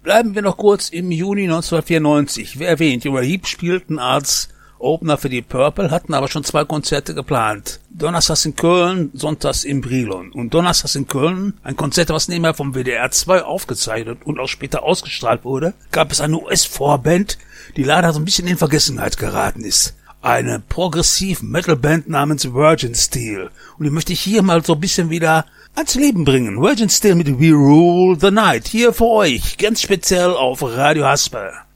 Bleiben wir noch kurz im Juni 1994. Wie erwähnt, Uriah Heep spielten als Opener für die Purple, hatten aber schon 2 Konzerte geplant. Donnerstags in Köln, sonntags in Brilon. Und donnerstags in Köln, ein Konzert, was nebenher vom WDR 2 aufgezeichnet und auch später ausgestrahlt wurde, gab es eine US-Vorband, die leider so ein bisschen in Vergessenheit geraten ist. Eine Progressiv-Metal-Band namens Virgin Steel. Und die möchte ich hier mal so ein bisschen wieder ans Leben bringen. Virgin Steel mit We Rule the Night. Hier für euch, ganz speziell auf Radio Hasper.